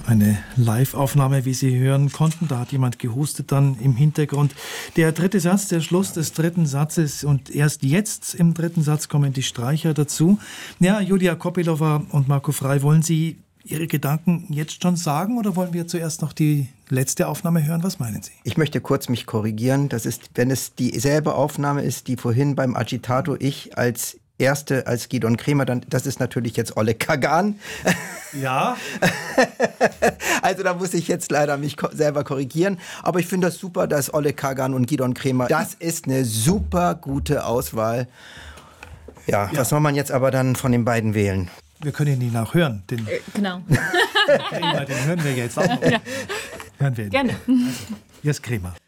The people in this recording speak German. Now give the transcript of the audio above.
Eine Live-Aufnahme, wie Sie hören konnten. Da hat jemand gehustet dann im Hintergrund. Der dritte Satz, der Schluss des dritten Satzes. Und erst jetzt im dritten Satz kommen die Streicher dazu. Ja, Julia Kopylova und Marco Frey, wollen Sie Ihre Gedanken jetzt schon sagen oder wollen wir zuerst noch die letzte Aufnahme hören? Was meinen Sie? Ich möchte kurz mich korrigieren. Das ist, wenn es dieselbe Aufnahme ist, die vorhin beim Agitato ich als erste als Gidon Kremer, dann das ist natürlich jetzt Oleg Kagan. Ja. Also da muss ich jetzt leider mich selber korrigieren. Aber ich finde das super, dass Oleg Kagan und Gidon Kremer, das ist eine super gute Auswahl. Ja, was soll man jetzt aber dann von den beiden wählen? Wir können ihn auch hören. Den Genau. Kremer, den hören wir jetzt auch noch. Ja. Hören wir ihn. Gerne. Also, hier ist Kremer.